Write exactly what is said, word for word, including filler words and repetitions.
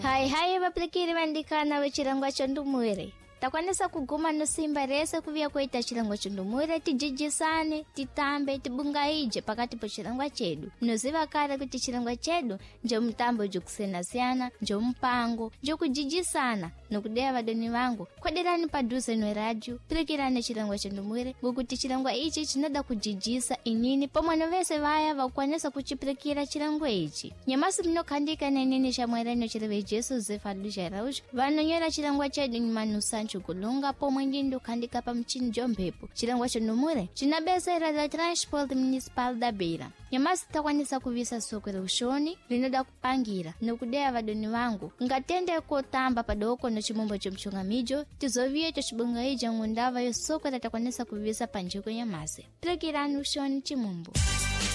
Hai hai vapulekeri vandikana vechirangwa chondumwere. Takwanisa kuguma no simba rese kuvia kuita chirangwa chondumwere tijijisane, titambe, tibungaije pakati po chirangwa chedu. Noziva kare kuti chirangwa chedu nje mtambo jokusenasiana, nje mpango, jokujijisana, nokudea vadoni vangu. Kwaderani paduse no radio, pulekirane chirangwa chondumwere, gukuti chirangwa ichi chinoda kujijisa inini, pomwano vese vaya vakwanisa kuchipulekira chirangwa ichi. Nyamasi mnokandika na inini shamwere no chirave Jesu zefalusha raush, vanonyera chirangwa chedu nyimanusa chukulunga pomwe ndindo kandika pa mchini jompepo. Chirangwa chondumwere chinabezera la Transport Municipal da Beira. Nyamasi takwanisa kuvisa soko la ushoni linoda kupangira nokudea vadoni vangu ngatende kotamba padoko no chimombo chomchungamijo tizovie tochibungaija ngundava yo soko la takwanisa kuvisa panjiko nyamasi. Pulekirani ushoni chimombo.